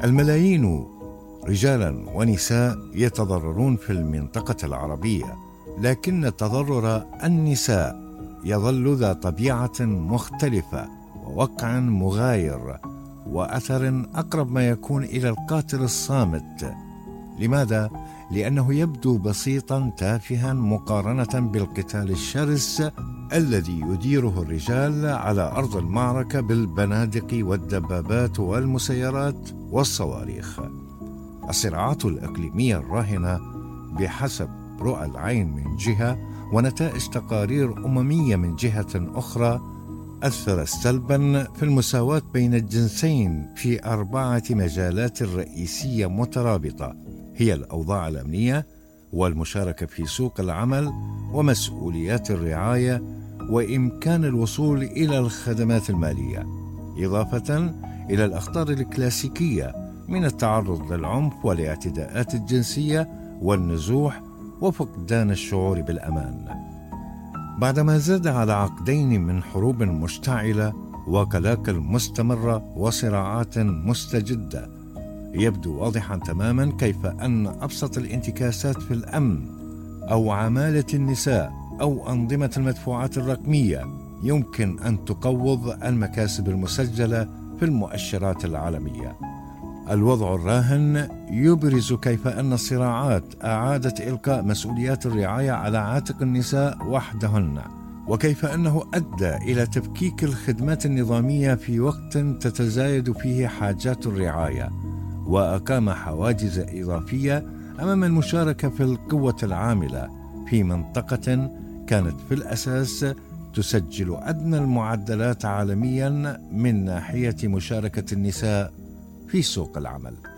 الملايين رجالا ونساء يتضررون في المنطقة العربية، لكن تضرر النساء يظل ذا طبيعة مختلفة ووقع مغاير وأثر أقرب ما يكون إلى القاتل الصامت. لماذا؟ لأنه يبدو بسيطا تافها مقارنة بالقتال الشرس الذي يديره الرجال على أرض المعركة بالبنادق والدبابات والمسيرات والصواريخ. الصراعات الإقليمية الراهنة بحسب رؤى العين من جهة ونتائج تقارير أممية من جهة أخرى أثر سلبا في المساواة بين الجنسين في 4 مجالات رئيسية مترابطة، هي الأوضاع الأمنية والمشاركة في سوق العمل ومسؤوليات الرعاية وإمكان الوصول إلى الخدمات المالية، إضافة إلى الأخطار الكلاسيكية من التعرض للعنف والاعتداءات الجنسية والنزوح وفقدان الشعور بالأمان. بعدما زاد على عقدين من حروب مشتعلة وقلاقل مستمرة وصراعات مستجدة، يبدو واضحا تماما كيف أن أبسط الانتكاسات في الأمن أو عمالة النساء أو أنظمة المدفوعات الرقمية يمكن أن تقوض المكاسب المسجلة في المؤشرات العالمية. الوضع الراهن يبرز كيف أن الصراعات أعادت إلقاء مسؤوليات الرعاية على عاتق النساء وحدهن، وكيف أنه أدى إلى تفكيك الخدمات النظامية في وقت تتزايد فيه حاجات الرعاية، وأقام حواجز إضافية أمام المشاركة في القوة العاملة في منطقة كانت في الأساس تسجل أدنى المعدلات عالميا من ناحية مشاركة النساء في سوق العمل.